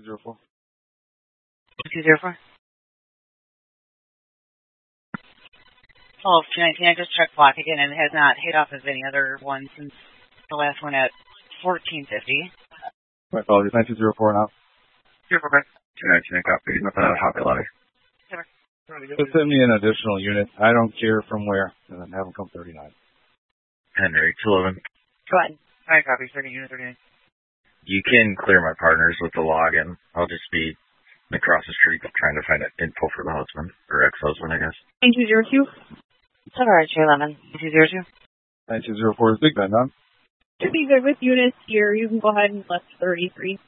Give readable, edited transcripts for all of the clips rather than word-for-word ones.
9204. 204. Oh, 219, I just checked block again, and it has not hit off as any other one since the last one at 1450. My apologies, 9204 now. 204. 219, copy. Nothing on Hobby Lobby. Just send me an additional unit. I don't care from where, and then have them come 39. Henry, 211. Go ahead. Hi, copy. Second unit 39. You can clear my partners with the login. I'll just be across the street trying to find info for the husband, or ex-husband, I guess. 9202. Sorry, 211. 202. 9204 is Big Ben, huh? To be good with units here, you can go ahead and list 33.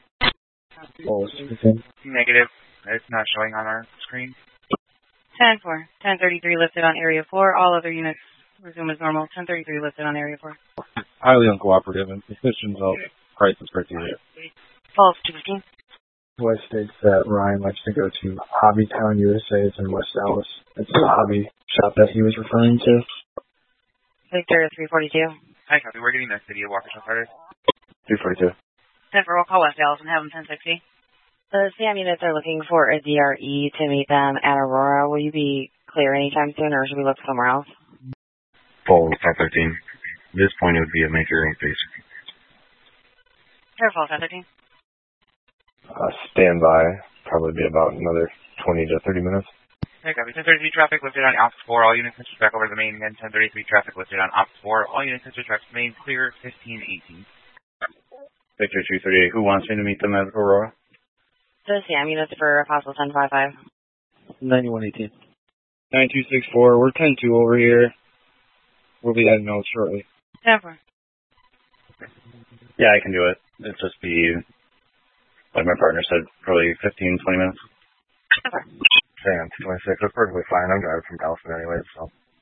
Oh, it's Negative. It's not showing on our screen. 10-4. 1033 listed on area 4. All other units resume as normal. 1033 listed on area 4. highly uncooperative and suspicions of crisis criteria. False 215. West states that Ryan likes to go to Hobbytown USA. It's in West Dallas. It's the hobby shop that he was referring to. Victor 342. Hi, copy. We're getting the city of Waukesha started. 342. 10 for roll call West Dallas and have them 1060. The SAM units are looking for a DRE to meet them at Aurora. Will you be clear anytime soon, or should we look somewhere else? Full 513. At this point, it would be a major increase. Careful, 1013. Stand by. Probably be about another 20 to 30 minutes. Hi, copy. 1033 traffic listed on Ops 4. All units switch back over to the main. Again, 1033 traffic listed on Ops 4. All units switch back to the main. Clear 1518. Victor 238, who wants me to meet them at Aurora? The SAM units for Apostle 1055. 9118. 9264, we're 10-2 over here. We'll be adding notes shortly. 10-4. Yeah, I can do it. It'll just be, like my partner said, probably 15, 20 minutes. 10-4. Sam, 226. That's perfectly fine. I'm driving from Allison anyway, so.